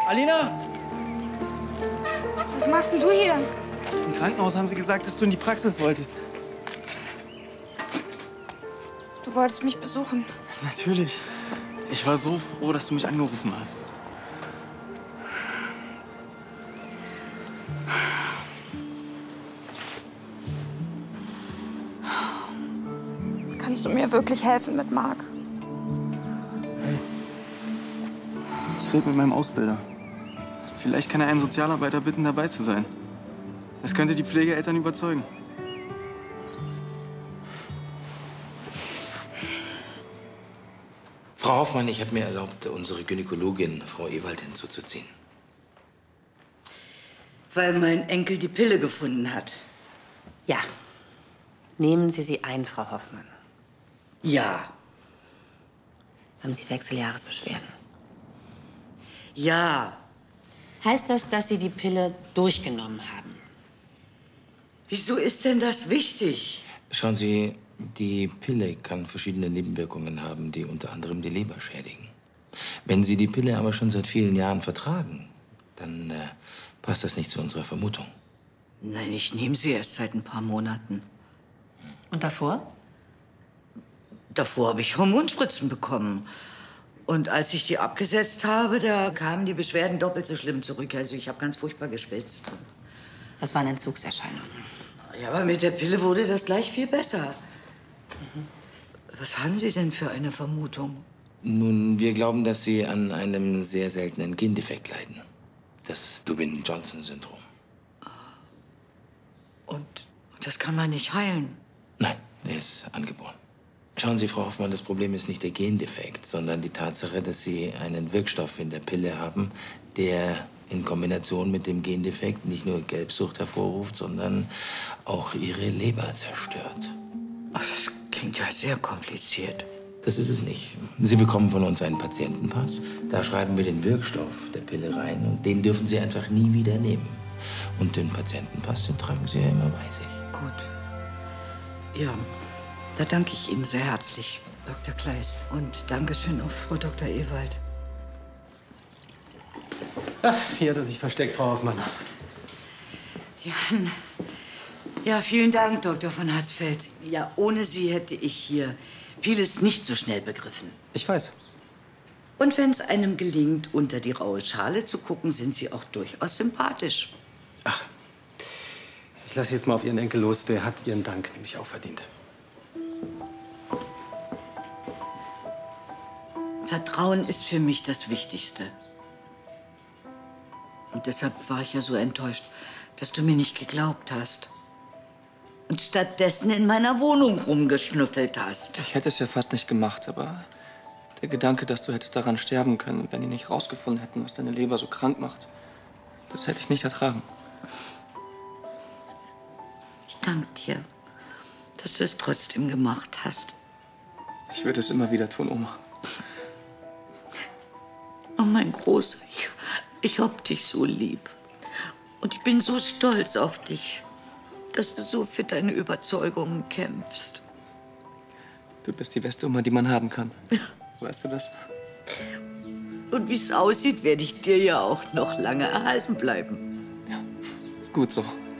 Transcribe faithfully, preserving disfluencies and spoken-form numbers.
Alina! Was machst denn du hier? Im Krankenhaus haben sie gesagt, dass du in die Praxis wolltest. Du wolltest mich besuchen. Natürlich. Ich war so froh, dass du mich angerufen hast. Kannst du mir wirklich helfen mit Marc? Hey. Ich rede mit meinem Ausbilder. Vielleicht kann er einen Sozialarbeiter bitten, dabei zu sein. Das könnte die Pflegeeltern überzeugen. Frau Hoffmann, ich habe mir erlaubt, unsere Gynäkologin, Frau Ewald, hinzuzuziehen. Weil mein Enkel die Pille gefunden hat. Ja. Nehmen Sie sie ein, Frau Hoffmann. Ja. Haben Sie Wechseljahresbeschwerden? Ja. Heißt das, dass Sie die Pille durchgenommen haben? Wieso ist denn das wichtig? Schauen Sie, die Pille kann verschiedene Nebenwirkungen haben, die unter anderem die Leber schädigen. Wenn Sie die Pille aber schon seit vielen Jahren vertragen, dann äh, passt das nicht zu unserer Vermutung. Nein, ich nehme sie erst seit ein paar Monaten. Und davor? Davor habe ich Hormonspritzen bekommen. Und als ich die abgesetzt habe, da kamen die Beschwerden doppelt so schlimm zurück. Also ich habe ganz furchtbar geschwitzt. Das waren Entzugserscheinungen. Ja, aber mit der Pille wurde das gleich viel besser. Mhm. Was haben Sie denn für eine Vermutung? Nun, wir glauben, dass Sie an einem sehr seltenen Gendefekt leiden. Das Dubin-Johnson-Syndrom. Und das kann man nicht heilen? Nein, der ist angeboren. Schauen Sie, Frau Hoffmann, das Problem ist nicht der Gendefekt, sondern die Tatsache, dass Sie einen Wirkstoff in der Pille haben, der in Kombination mit dem Gendefekt nicht nur Gelbsucht hervorruft, sondern auch Ihre Leber zerstört. Ach, das klingt ja sehr kompliziert. Das ist es nicht. Sie bekommen von uns einen Patientenpass. Da schreiben wir den Wirkstoff der Pille rein und den dürfen Sie einfach nie wieder nehmen. Und den Patientenpass, den tragen Sie ja immer bei sich. Gut. Ja, da danke ich Ihnen sehr herzlich, Doktor Kleist. Und Dankeschön auch Frau Doktor Ewald. Ach, hier hat er sich versteckt, Frau Hoffmann. Ja, ja, vielen Dank, Doktor von Hatzfeld. Ja, ohne Sie hätte ich hier vieles nicht so schnell begriffen. Ich weiß. Und wenn es einem gelingt, unter die raue Schale zu gucken, sind Sie auch durchaus sympathisch. Ach, ich lasse jetzt mal auf Ihren Enkel los. Der hat Ihren Dank nämlich auch verdient. Vertrauen ist für mich das Wichtigste. Und deshalb war ich ja so enttäuscht, dass du mir nicht geglaubt hast. Und stattdessen in meiner Wohnung rumgeschnüffelt hast. Ich hätte es ja fast nicht gemacht, aber der Gedanke, dass du hättest daran sterben können, wenn die nicht rausgefunden hätten, was deine Leber so krank macht, das hätte ich nicht ertragen. Ich danke dir, dass du es trotzdem gemacht hast. Ich würde es immer wieder tun, Oma. Oh, mein Großer, ich, ich hab dich so lieb. Und ich bin so stolz auf dich, dass du so für deine Überzeugungen kämpfst. Du bist die beste Oma, die man haben kann. Weißt du das? Und wie es aussieht, werde ich dir ja auch noch lange erhalten bleiben. Ja, gut so.